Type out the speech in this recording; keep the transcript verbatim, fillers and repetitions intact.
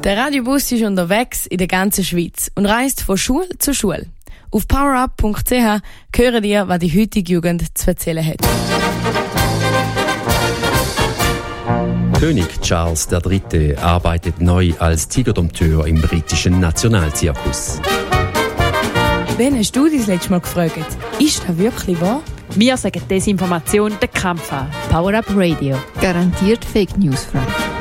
Der Radiobus ist unterwegs in der ganzen Schweiz und reist von Schule zu Schule. Auf powerup punkt c h hören ihr, was die heutige Jugend zu erzählen hat. König Charles der Dritte arbeitet neu als Tigerdompteur im britischen Nationalzirkus. Wen hast du das letzte Mal gefragt? Ist das wirklich wahr? Wir sagen Desinformation den Kampf an. Power Up Radio. Garantiert Fake News frei.